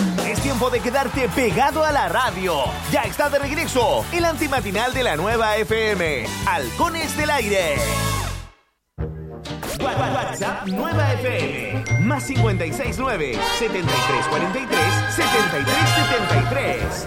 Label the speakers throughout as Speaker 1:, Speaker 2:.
Speaker 1: Es tiempo de quedarte pegado a la radio. Ya está de regreso el antimatinal de la Nueva FM. Halcones del Aire. WhatsApp Nueva FM. Más 569 7343 7373.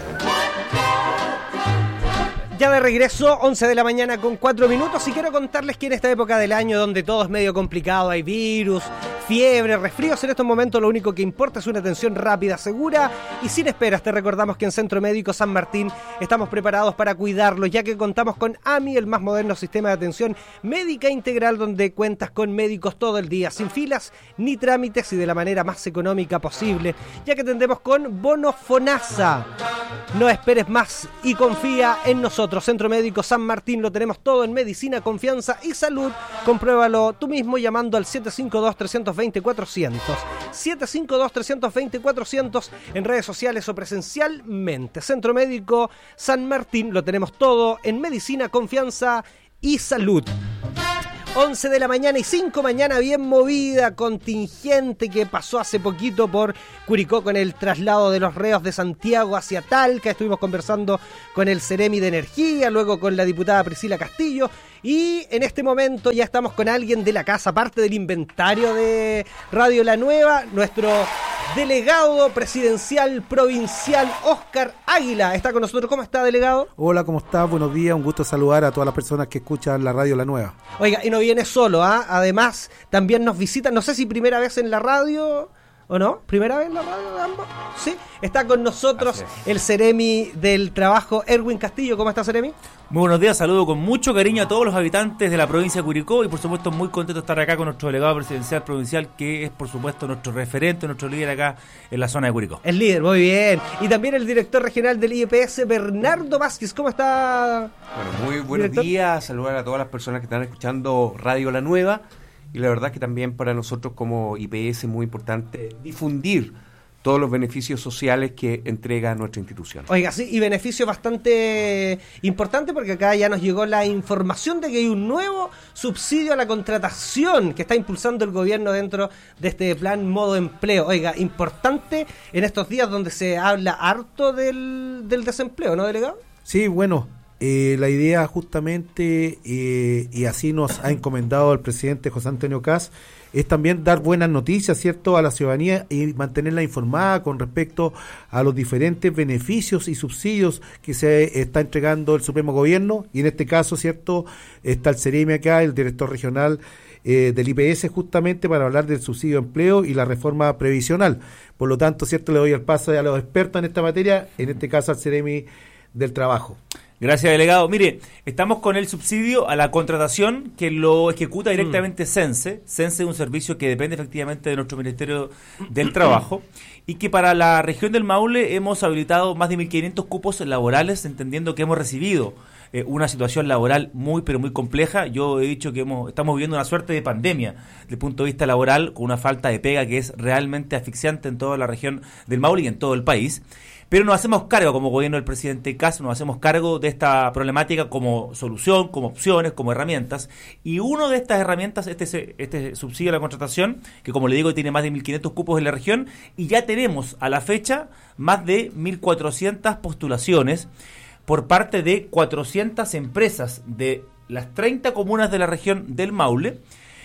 Speaker 2: Ya de regreso, 11 de la mañana con 4 minutos, y quiero contarles que en esta época del año donde todo es medio complicado, hay virus, fiebre, resfríos, en estos momentos lo único que importa es una atención rápida, segura y sin esperas. Te recordamos que en Centro Médico San Martín estamos preparados para cuidarlos, ya que contamos con AMI, el más moderno sistema de atención médica integral, donde cuentas con médicos todo el día, sin filas ni trámites y de la manera más económica posible, ya que atendemos con bono FONASA. No esperes más y confía en nosotros. Centro Médico San Martín, lo tenemos todo en medicina, confianza y salud. Compruébalo tú mismo llamando al 752-320-400. 752-320-400 en redes sociales o presencialmente. Centro Médico San Martín, lo tenemos todo en medicina, confianza y salud. 11 de la mañana y 5, mañana bien movida, contingente que pasó hace poquito por Curicó con el traslado de los reos de Santiago hacia Talca. Estuvimos conversando con el Ceremi de Energía, luego con la diputada Priscila Castillo, y en este momento ya estamos con alguien de la casa, parte del inventario de Radio La Nueva, nuestro delegado presidencial provincial, Óscar Águila, está con nosotros. ¿Cómo está, delegado?
Speaker 3: Hola, ¿cómo estás? Buenos días, un gusto saludar a todas las personas que escuchan la Radio La Nueva.
Speaker 2: Oiga, y no viene solo, ¿ah? Además, también nos visita, no sé si primera vez en la radio o no, primera vez en la radio de ambos, sí, está con nosotros el Ceremi del Trabajo, Erwin Castillo. ¿Cómo está, Ceremi?
Speaker 4: Muy buenos días, saludo con mucho cariño a todos los habitantes de la provincia de Curicó y por supuesto muy contento de estar acá con nuestro delegado presidencial provincial, que es por supuesto nuestro referente, nuestro líder acá en la zona de Curicó.
Speaker 2: El líder, muy bien. Y también el director regional del IEPS, Bernardo Vázquez. ¿Cómo está?
Speaker 5: Bueno, muy buenos días, saludar a todas las personas que están escuchando Radio La Nueva, y la verdad que también para nosotros como IPS es muy importante difundir todos los beneficios sociales que entrega nuestra institución.
Speaker 2: Oiga, sí, y beneficio bastante importante, porque acá ya nos llegó la información de que hay un nuevo subsidio a la contratación que está impulsando el gobierno dentro de este plan Modo Empleo. Oiga, importante en estos días donde se habla harto del desempleo, ¿no, delegado?
Speaker 3: Sí, bueno, la idea justamente, y así nos ha encomendado el presidente José Antonio Kast, es también dar buenas noticias, ¿cierto?, a la ciudadanía y mantenerla informada con respecto a los diferentes beneficios y subsidios que se está entregando el Supremo Gobierno, y en este caso, ¿cierto?, está el Ceremi acá, el director regional del IPS, justamente para hablar del subsidio de empleo y la reforma previsional. Por lo tanto, ¿cierto?, le doy el paso a los expertos en esta materia, en este caso al Ceremi del Trabajo.
Speaker 4: Gracias, delegado. Mire, estamos con el subsidio a la contratación que lo ejecuta directamente CENSE. CENSE es un servicio que depende efectivamente de nuestro Ministerio del Trabajo y que para la región del Maule hemos habilitado más de 1.500 cupos laborales, entendiendo que hemos recibido una situación laboral muy, pero muy compleja. Yo he dicho que estamos viviendo una suerte de pandemia desde el punto de vista laboral, con una falta de pega que es realmente asfixiante en toda la región del Maule y en todo el país. Pero nos hacemos cargo como gobierno del presidente Kast, nos hacemos cargo de esta problemática como solución, como opciones, como herramientas. Y una de estas herramientas, este subsidio a la contratación, que como le digo tiene más de 1.500 cupos en la región, y ya tenemos a la fecha más de 1.400 postulaciones por parte de 400 empresas de las 30 comunas de la región del Maule.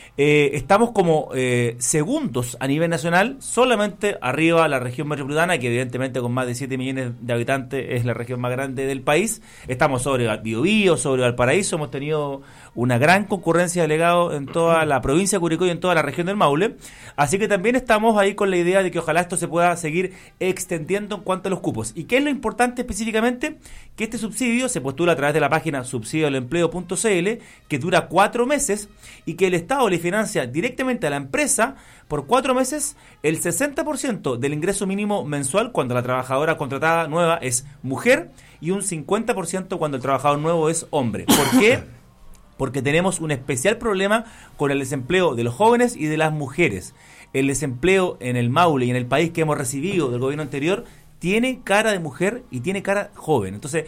Speaker 4: Estamos como segundos a nivel nacional, solamente arriba la región metropolitana, que evidentemente con más de 7 millones de habitantes es la región más grande del país. Estamos sobre Biobío, sobre Valparaíso, hemos tenido una gran concurrencia, delegado, en toda la provincia de Curicó y en toda la región del Maule. Así que también estamos ahí con la idea de que ojalá esto se pueda seguir extendiendo en cuanto a los cupos. ¿Y qué es lo importante específicamente? Que este subsidio se postula a través de la página subsidiodelempleo.cl, que dura 4 meses y que el Estado le financia directamente a la empresa por 4 meses el 60% del ingreso mínimo mensual cuando la trabajadora contratada nueva es mujer y un 50% cuando el trabajador nuevo es hombre. ¿Por qué? Porque tenemos un especial problema con el desempleo de los jóvenes y de las mujeres. El desempleo en el Maule y en el país que hemos recibido del gobierno anterior tiene cara de mujer y tiene cara joven. Entonces,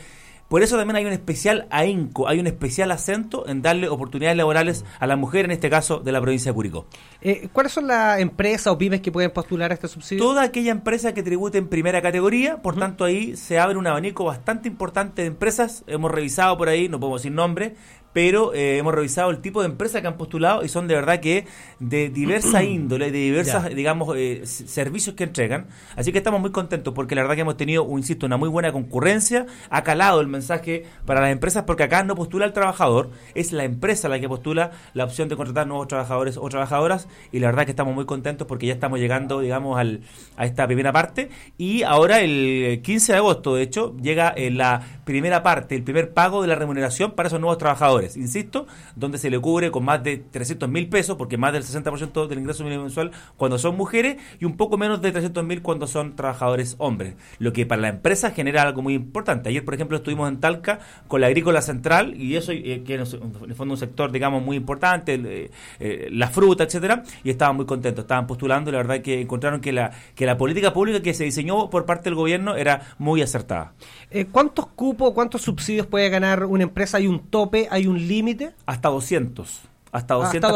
Speaker 4: Por eso también hay un especial ahínco, hay un especial acento en darle oportunidades laborales a la mujer, en este caso de la provincia de Curicó.
Speaker 2: ¿Cuáles son las empresas o pymes que pueden postular a este subsidio?
Speaker 4: Toda aquella empresa que tribute en primera categoría, por tanto ahí se abre un abanico bastante importante de empresas. Hemos revisado por ahí, no podemos decir nombre, pero hemos revisado el tipo de empresas que han postulado y son de verdad que de diversa índole, de diversas, digamos, servicios que entregan. Así que estamos muy contentos porque la verdad que hemos tenido, insisto, una muy buena concurrencia. Ha calado el mensaje para las empresas porque acá no postula el trabajador, es la empresa la que postula la opción de contratar nuevos trabajadores o trabajadoras, y la verdad que estamos muy contentos porque ya estamos llegando, digamos, a esta primera parte, y ahora el 15 de agosto, de hecho, llega la primera parte, el primer pago de la remuneración para esos nuevos trabajadores. Insisto, donde se le cubre con más de 300.000 pesos, porque más del 60% del ingreso mínimo mensual cuando son mujeres y un poco menos de 300.000 cuando son trabajadores hombres, lo que para la empresa genera algo muy importante. Ayer, por ejemplo, estuvimos en Talca con la Agrícola Central, y eso que es en el fondo un sector, digamos, muy importante, la fruta, etcétera, y estaban muy contentos, estaban postulando, y la verdad que encontraron que la política pública que se diseñó por parte del gobierno era muy acertada.
Speaker 2: ¿Cuántos cupos, cuántos subsidios puede ganar una empresa? ¿Hay un tope, hay un límite?
Speaker 4: Hasta 200. Hasta 200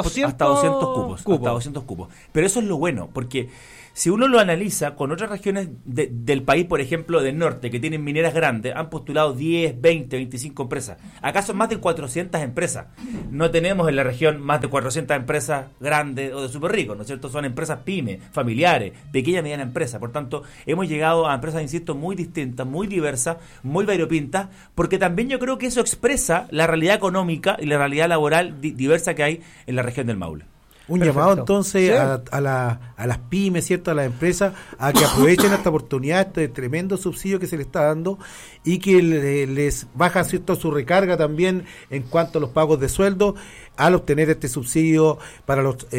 Speaker 4: cupos. Pero eso es lo bueno, porque si uno lo analiza con otras regiones del país, por ejemplo, del norte, que tienen mineras grandes, han postulado 10, 20, 25 empresas. Acá son más de 400 empresas. No tenemos en la región más de 400 empresas grandes o de súper ricos, ¿no es cierto? Son empresas pymes, familiares, pequeña y mediana empresa. Por tanto, hemos llegado a empresas, insisto, muy distintas, muy diversas, muy variopintas, porque también yo creo que eso expresa la realidad económica y la realidad laboral diversa que hay en la región del Maule.
Speaker 3: Un
Speaker 2: Perfecto.
Speaker 3: llamado entonces
Speaker 2: ¿Sí?
Speaker 3: a las pymes, ¿cierto? A las empresas, a que aprovechen esta oportunidad, este tremendo subsidio que se les está dando, y que les baja, ¿cierto?, su recarga también en cuanto a los pagos de sueldo al obtener este subsidio para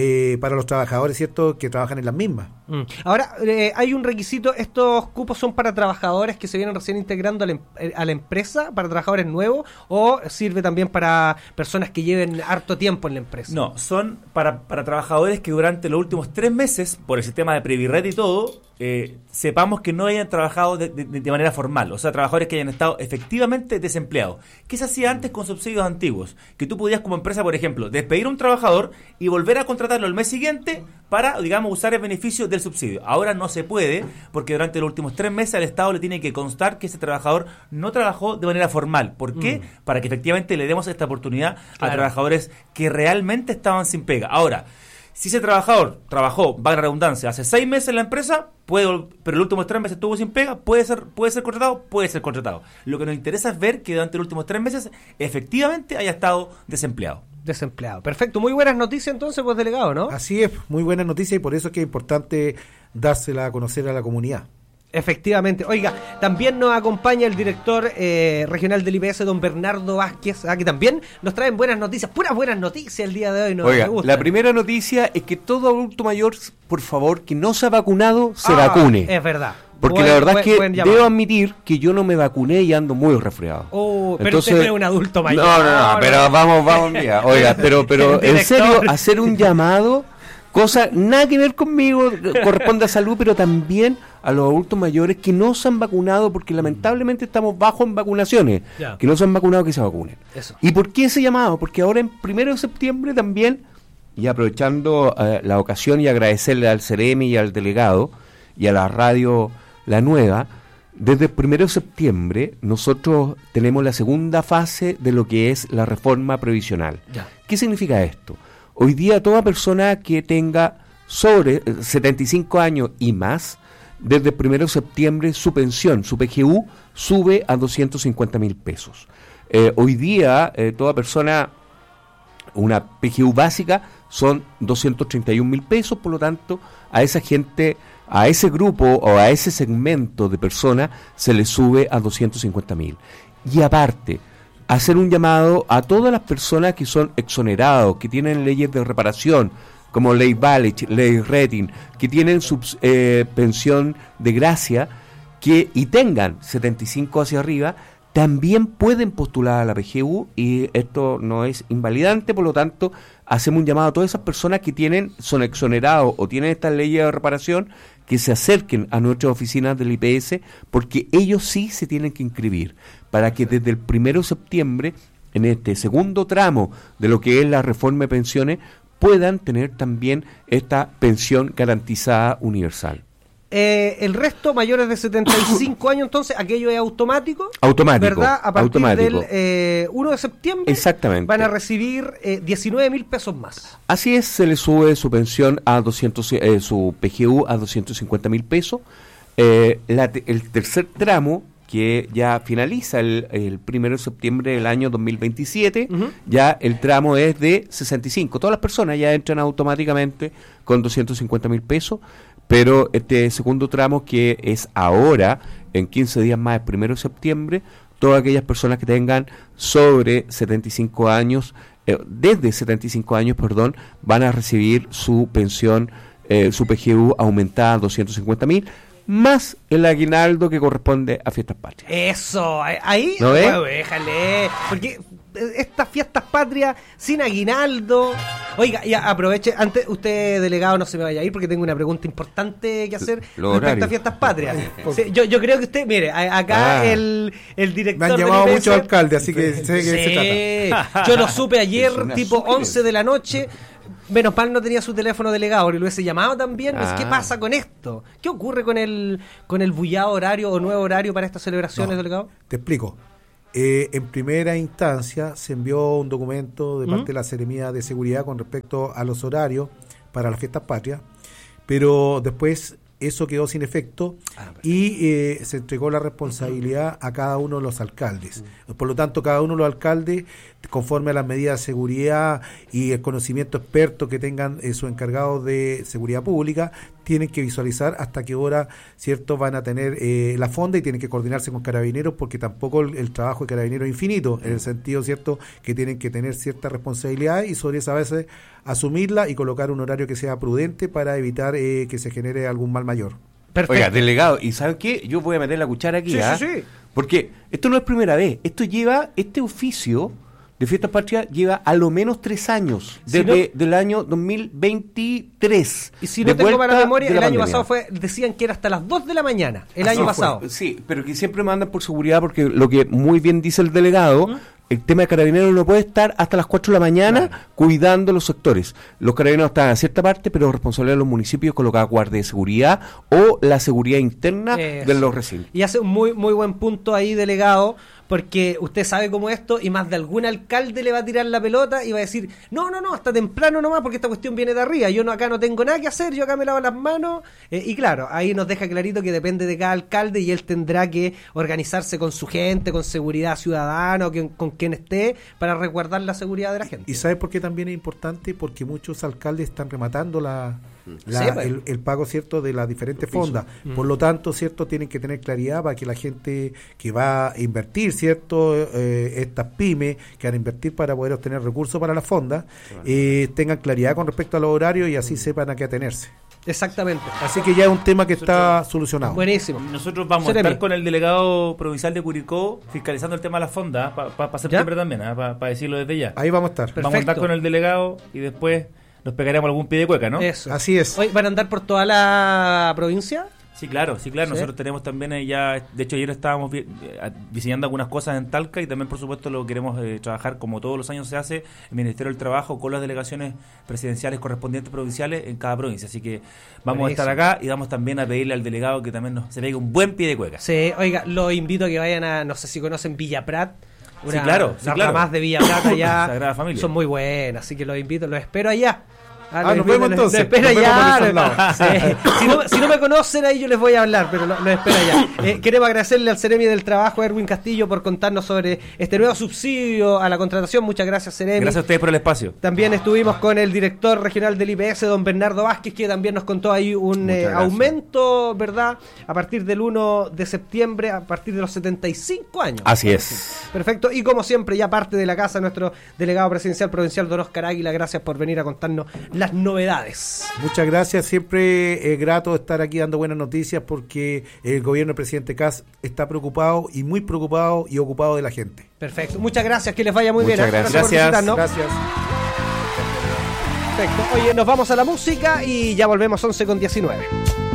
Speaker 3: los trabajadores, ¿cierto?, que trabajan en las mismas.
Speaker 2: Ahora, hay un requisito, ¿estos cupos son para trabajadores que se vienen recién integrando a la empresa, para trabajadores nuevos, o sirve también para personas que lleven harto tiempo en la empresa?
Speaker 4: No, son para trabajadores que durante los últimos 3 meses, por el sistema de Previrred y todo, sepamos que no hayan trabajado de manera formal, o sea, trabajadores que hayan estado efectivamente desempleados. ¿Qué se hacía antes con subsidios antiguos? Que tú podías como empresa, por ejemplo, despedir a un trabajador y volver a contratarlo el mes siguiente para, digamos, usar el beneficio del subsidio. Ahora no se puede, porque durante los últimos 3 meses al Estado le tiene que constar que ese trabajador no trabajó de manera formal. ¿Por qué? Para que efectivamente le demos esta oportunidad a trabajadores que realmente estaban sin pega. Ahora, si ese trabajador trabajó, valga la redundancia, hace 6 meses en la empresa, pero los últimos 3 meses estuvo sin pega, puede ser contratado. Lo que nos interesa es ver que durante los últimos 3 meses efectivamente haya estado desempleado.
Speaker 2: Perfecto, muy buenas noticias entonces, pues, delegado, ¿no?
Speaker 3: Así es, muy buena noticia, y por eso es que es importante dársela a conocer a la comunidad.
Speaker 2: Efectivamente. Oiga, también nos acompaña el director regional del IPS, don Bernardo Vázquez, que también nos traen buenas noticias, puras buenas noticias el día de hoy.
Speaker 5: Oiga, la primera noticia es que todo adulto mayor, por favor, que no se ha vacunado, se vacune.
Speaker 2: Es verdad.
Speaker 5: Porque la verdad es que debo admitir que yo no me vacuné y ando muy resfriado.
Speaker 2: Pero usted es un adulto mayor.
Speaker 5: No, pero vamos, mira. Oiga, pero en serio, hacer un llamado, cosa nada que ver conmigo, corresponde a salud, pero también a los adultos mayores que no se han vacunado, porque lamentablemente estamos bajo en vacunaciones, que no se han vacunado, que se vacunen.
Speaker 2: Eso.
Speaker 5: ¿Y por qué ese llamado? Porque ahora en 1 de septiembre también, y aprovechando la ocasión y agradecerle al CEREMI y al delegado y a la radio La Nueva, desde el 1 de septiembre nosotros tenemos la segunda fase de lo que es la reforma previsional. ¿Qué significa esto? Hoy día toda persona que tenga sobre 75 años y más, desde el 1 de septiembre su pensión, su PGU, sube a 250.000 pesos. Hoy día toda persona, una PGU básica, son 231.000 pesos, por lo tanto a esa gente, a ese grupo o a ese segmento de personas se le sube a 250.000. Y aparte, hacer un llamado a todas las personas que son exonerados, que tienen leyes de reparación, como ley Balich, ley Retin, que tienen pensión de gracia, y tengan 75 hacia arriba, también pueden postular a la PGU, y esto no es invalidante. Por lo tanto, hacemos un llamado a todas esas personas que son exonerados o tienen estas leyes de reparación, que se acerquen a nuestras oficinas del IPS, porque ellos sí se tienen que inscribir, para que desde el 1 de septiembre, en este segundo tramo de lo que es la reforma de pensiones, puedan tener también esta pensión garantizada universal.
Speaker 2: El resto, mayores de 75 años, entonces, aquello es automático.
Speaker 5: Automático.
Speaker 2: ¿Verdad? A partir
Speaker 5: automático.
Speaker 2: del 1 de septiembre.
Speaker 5: Exactamente.
Speaker 2: Van a recibir 19.000 pesos más.
Speaker 5: Así es, se le sube su pensión a 200, su PGU a 250.000 pesos. El tercer tramo, que ya finaliza el 1 de septiembre del año 2027, ya el tramo es de 65. Todas las personas ya entran automáticamente con 250.000 pesos, pero este segundo tramo, que es ahora, en 15 días más, el 1 de septiembre, todas aquellas personas que tengan sobre 75 años, desde 75 años, van a recibir su pensión, su PGU aumentada a 250.000, más el aguinaldo que corresponde a Fiestas Patrias.
Speaker 2: Eso, ahí,
Speaker 5: ¿No ves?
Speaker 2: bueno, déjale, porque estas Fiestas Patrias sin aguinaldo. Oiga, y aproveche, antes usted, delegado, no se me vaya a ir porque tengo una pregunta importante que hacer respecto a Fiestas Patrias. Sí, yo creo que usted, mire, acá el director
Speaker 3: me han llamado
Speaker 2: del IPS,
Speaker 3: muchos alcaldes, así que sé que se trata.
Speaker 2: Yo lo supe ayer, tipo 11 de la noche. Menos mal no tenía su teléfono delegado, y lo hubiese llamado también. ¿Qué pasa con esto? ¿Qué ocurre con el bullado horario o nuevo horario para estas celebraciones, delegado?
Speaker 3: Te explico. En primera instancia se envió un documento de parte de la Seremía de Seguridad con respecto a los horarios para las Fiestas Patrias, pero después eso quedó sin efecto y se entregó la responsabilidad a cada uno de los alcaldes. Por lo tanto, cada uno de los alcaldes, conforme a las medidas de seguridad y el conocimiento experto que tengan sus encargados de seguridad pública, tienen que visualizar hasta qué hora, ¿cierto?, van a tener la fonda, y tienen que coordinarse con Carabineros, porque tampoco el trabajo de Carabineros es infinito, en el sentido, ¿cierto?, que tienen que tener cierta responsabilidad y sobre esa base asumirla y colocar un horario que sea prudente para evitar que se genere algún mal mayor.
Speaker 2: Perfecto.
Speaker 5: Oiga, delegado, ¿y saben qué? Yo voy a meter la cuchara aquí,
Speaker 2: Sí.
Speaker 5: Porque esto no es primera vez, este oficio de Fiestas Patrias lleva a lo menos 3 años, desde del año 2023.
Speaker 2: Y si no tengo mala memoria, el año pasado decían que era hasta las 2 de la mañana, el año pasado.
Speaker 5: Sí, pero que siempre mandan por seguridad, porque lo que muy bien dice el delegado, el tema de Carabineros no puede estar hasta las 4 de la mañana cuidando los sectores. Los Carabineros están a cierta parte, pero responsabilidad de los municipios colocar guardia de seguridad o la seguridad interna de los recintos.
Speaker 2: Y hace un muy buen punto ahí, delegado, porque usted sabe cómo esto, y más de algún alcalde le va a tirar la pelota y va a decir, no, hasta temprano nomás, porque esta cuestión viene de arriba, yo acá no tengo nada que hacer, yo acá me lavo las manos, y claro, ahí nos deja clarito que depende de cada alcalde, y él tendrá que organizarse con su gente, con seguridad ciudadana, o con quien esté, para resguardar la seguridad de la gente.
Speaker 3: ¿Y sabe por qué también es importante? Porque muchos alcaldes están rematando el pago, ¿cierto?, de las diferentes fondas. Por lo tanto, ¿cierto?, tienen que tener claridad para que la gente que va a invertir, ¿cierto?, estas pymes que van a invertir para poder obtener recursos para las fondas, tengan claridad con respecto a los horarios y así sepan a qué atenerse.
Speaker 2: Exactamente.
Speaker 3: Así que ya es un tema que está solucionado.
Speaker 2: Buenísimo.
Speaker 4: Nosotros vamos a estar con el delegado provincial de Curicó fiscalizando el tema de las fondas para septiembre también, para decirlo desde ya.
Speaker 3: Ahí vamos a estar.
Speaker 4: Vamos a estar con el delegado y después nos pegaremos algún pie de cueca, ¿no?
Speaker 2: Eso.
Speaker 3: Así es.
Speaker 2: Hoy ¿van a andar por toda la provincia?
Speaker 4: Sí, claro. Nosotros tenemos también ya, de hecho ayer estábamos diseñando algunas cosas en Talca, y también por supuesto lo queremos trabajar como todos los años se hace, el Ministerio del Trabajo con las delegaciones presidenciales correspondientes provinciales en cada provincia. Así que vamos a estar acá y vamos también a pedirle al delegado que también se pegue un buen pie de cueca.
Speaker 2: Sí, oiga, los invito a que vayan a, no sé si conocen Villa Prat.
Speaker 4: Sí, claro.
Speaker 2: Más de Villa Prat allá.
Speaker 4: Sagrada Familia.
Speaker 2: Son muy buenas, así que los invito, los espero allá.
Speaker 3: Nos vemos entonces.
Speaker 2: Espera ya. Si no me conocen, ahí yo les voy a hablar, pero lo espera ya. Queremos agradecerle al Seremi del Trabajo, Erwin Castillo, por contarnos sobre este nuevo subsidio a la contratación. Muchas gracias, Seremi.
Speaker 4: Gracias a ustedes por el espacio.
Speaker 2: También estuvimos con el director regional del IPS, don Bernardo Vázquez, que también nos contó ahí un aumento, ¿verdad? A partir del 1 de septiembre, a partir de los 75 años.
Speaker 5: Así es.
Speaker 2: Perfecto. Y como siempre, ya parte de la casa, nuestro delegado presidencial provincial, don Oscar Águila. Gracias por venir a contarnos las novedades.
Speaker 3: Muchas gracias, siempre es grato estar aquí dando buenas noticias, porque el gobierno del presidente Kast está preocupado y muy preocupado y ocupado de la gente.
Speaker 2: Perfecto, muchas gracias, que les vaya muy bien.
Speaker 5: Gracias
Speaker 2: por visitarnos.
Speaker 3: Gracias.
Speaker 2: Perfecto, oye, nos vamos a la música y ya volvemos 11:19.